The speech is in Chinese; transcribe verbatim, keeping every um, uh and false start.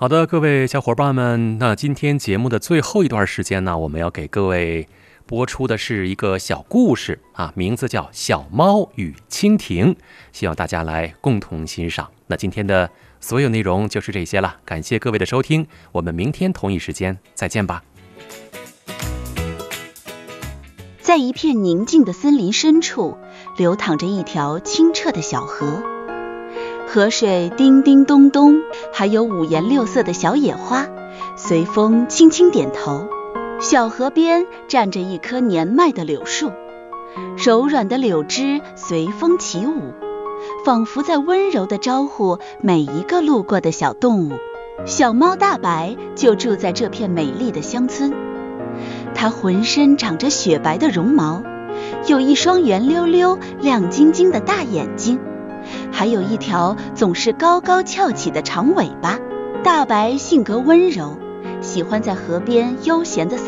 好的，各位小伙伴们，那今天节目的最后一段时间呢，我们要给各位播出的是一个小故事啊，名字叫《小猫与蜻蜓》，希望大家来共同欣赏。那今天的所有内容就是这些了，感谢各位的收听，我们明天同一时间再见吧。 在一片宁静的森林深处，流淌着一条清澈的小河，河水叮叮咚咚，还有五颜六色的小野花随风轻轻点头。小河边站着一棵年迈的柳树，柔软的柳枝随风起舞，仿佛在温柔地招呼每一个路过的小动物。小猫大白就住在这片美丽的乡村，它浑身长着雪白的绒毛，有一双圆溜溜亮晶晶的大眼睛，还有一条总是高高翘起的长尾巴。大白性格温柔，喜欢在河边悠闲地